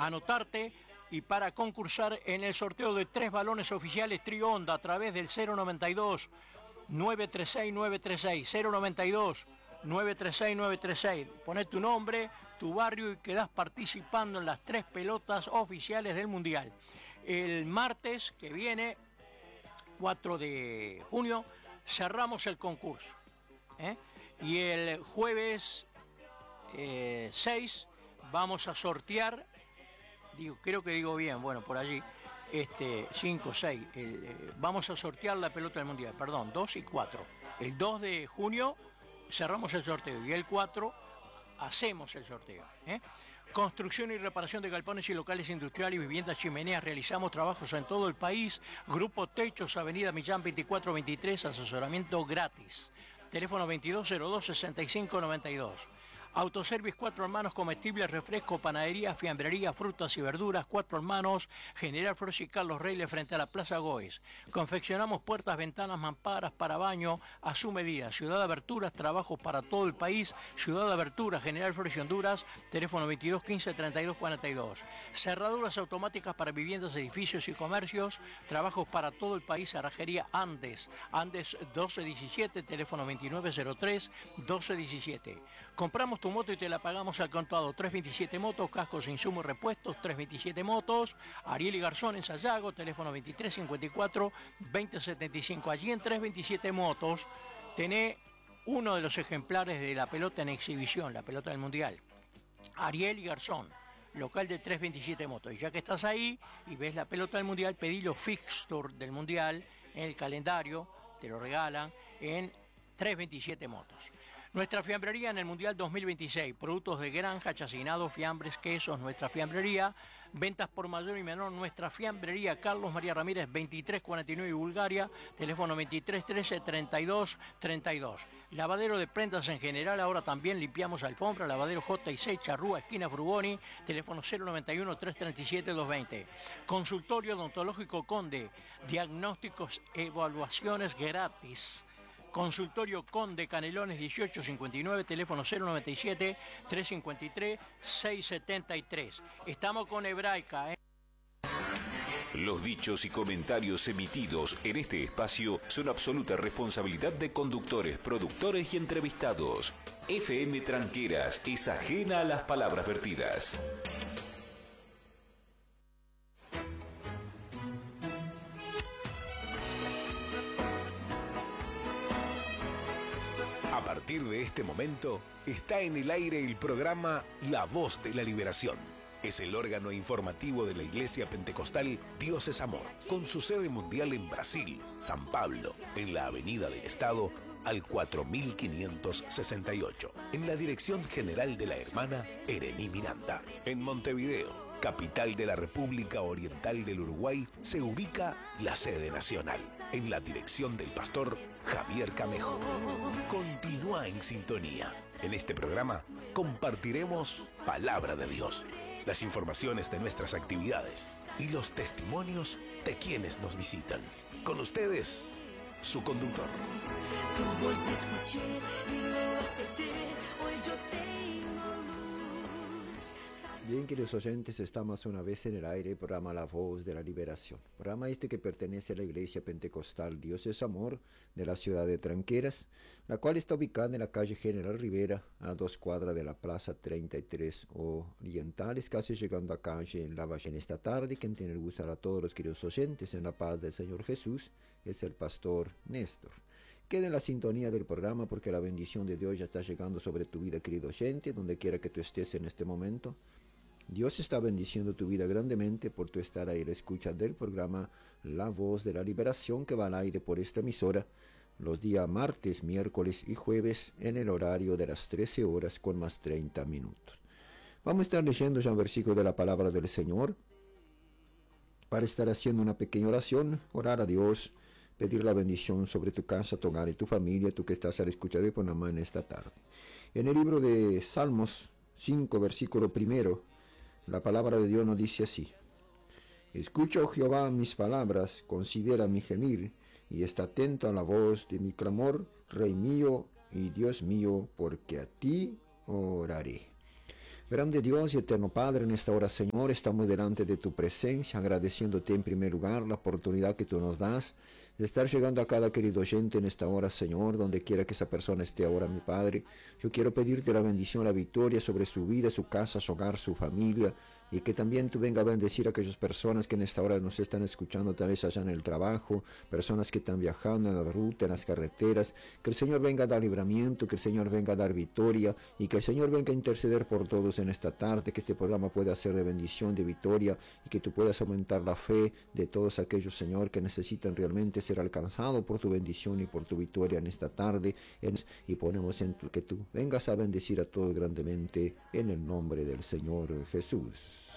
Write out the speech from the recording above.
anotarte y para concursar en el sorteo de 3 balones oficiales Trionda a través del 092 936 936 092 936 936. Poné tu nombre, tu barrio y quedás participando en las 3 pelotas oficiales del Mundial. El martes que viene, 4 de junio, cerramos el concurso. Y el jueves 6 vamos a sortear, creo que digo bien, bueno, por allí, 5, 6, vamos a sortear la pelota del Mundial, 2 y 4. El 2 de junio cerramos el sorteo y el 4 hacemos el sorteo. Construcción y reparación de galpones y locales industriales y viviendas chimeneas. Realizamos trabajos en todo el país. Grupo Techos, Avenida Millán 2423, asesoramiento gratis. Teléfono 2202-6592. Autoservice 4 Hermanos, comestibles, refresco, panadería, fiambrería, frutas y verduras. 4 Hermanos, General Flores y Carlos Reyes frente a la Plaza Goes. Confeccionamos puertas, ventanas, mamparas para baño a su medida. Ciudad de Aberturas, trabajos para todo el país. Ciudad de Aberturas, General Flores y Honduras. Teléfono 2215-3242. Cerraduras automáticas para viviendas, edificios y comercios. Trabajos para todo el país. Cerrajería Andes. Andes 1217, teléfono 2903-1217. Compramos tu moto y te la pagamos al contado. 327 Motos, cascos, insumos, repuestos, 327 Motos. Ariel y Garzón en Sayago, teléfono 2354-2075. Allí en 327 Motos tenés uno de los ejemplares de la pelota en exhibición, la pelota del Mundial. Ariel y Garzón, local de 327 Motos. Y ya que estás ahí y ves la pelota del Mundial, pedí los fixtures del Mundial en el calendario, te lo regalan en 327 Motos. Nuestra fiambrería en el Mundial 2026, productos de granja, chacinados, fiambres, quesos, nuestra fiambrería, ventas por mayor y menor, nuestra fiambrería, Carlos María Ramírez, 2349 Bulgaria, teléfono 2313-3232. Lavadero de prendas en general, ahora también limpiamos alfombra, lavadero J&C, Charrúa, esquina Frugoni, teléfono 091-337-220. Consultorio odontológico Conde, diagnósticos, evaluaciones gratis. Consultorio Conde, Canelones 1859, teléfono 097-353-673. Estamos con Hebraica. Los dichos y comentarios emitidos en este espacio son absoluta responsabilidad de conductores, productores y entrevistados. FM Tranqueras es ajena a las palabras vertidas. A partir de este momento, está en el aire el programa La Voz de la Liberación. Es el órgano informativo de la Iglesia Pentecostal Dios es Amor, con su sede mundial en Brasil, San Pablo, en la Avenida del Estado, al 4568, en la dirección general de la hermana Erení Miranda. En Montevideo, capital de la República Oriental del Uruguay, se ubica la sede nacional, en la dirección del pastor Javier Camejo. Continúa en sintonía. En este programa compartiremos Palabra de Dios, las informaciones de nuestras actividades y los testimonios de quienes nos visitan. Con ustedes, su conductor. Su voz escuché y lo acepté, hoy yo tengo luz. Bien, queridos oyentes, estamos una vez en el aire, programa La Voz de la Liberación. Programa este que pertenece a la Iglesia Pentecostal Dios es Amor de la ciudad de Tranqueras, la cual está ubicada en la calle General Rivera, a 2 cuadras de la Plaza 33 Orientales, casi llegando a calle Lavalle en esta tarde. Quien tiene el gusto a todos los queridos oyentes en la paz del Señor Jesús es el pastor Néstor. Queda en la sintonía del programa porque la bendición de Dios ya está llegando sobre tu vida, querido oyente, donde quiera que tú estés en este momento. Dios está bendiciendo tu vida grandemente por tu estar ahí a la escucha del programa La Voz de la Liberación, que va al aire por esta emisora los días martes, miércoles y jueves en el horario de las 13 horas con más 30 minutos. Vamos a estar leyendo ya un versículo de la palabra del Señor para estar haciendo una pequeña oración, orar a Dios, pedir la bendición sobre tu casa, tu hogar y tu familia, tú que estás a la escucha de Panamá en esta tarde. En el libro de Salmos 5, versículo 1, la palabra de Dios nos dice así: Escucha, oh Jehová, mis palabras, considera mi gemir, y está atento a la voz de mi clamor, Rey mío y Dios mío, porque a ti oraré. Grande Dios y eterno Padre, en esta hora, Señor, estamos delante de tu presencia, agradeciéndote en primer lugar la oportunidad que tú nos das de estar llegando a cada querido oyente en esta hora, Señor, donde quiera que esa persona esté ahora, mi Padre. Yo quiero pedirte la bendición, la victoria sobre su vida, su casa, su hogar, su familia, y que también tú venga a bendecir a aquellas personas que en esta hora nos están escuchando, tal vez allá en el trabajo, personas que están viajando en la ruta, en las carreteras. Que el Señor venga a dar libramiento, que el Señor venga a dar victoria, y que el Señor venga a interceder por todos en esta tarde, que este programa pueda ser de bendición, de victoria, y que tú puedas aumentar la fe de todos aquellos, Señor, que necesitan realmente ser alcanzados por tu bendición y por tu victoria en esta tarde, y ponemos en que tú vengas a bendecir a todos grandemente en el nombre del Señor Jesús.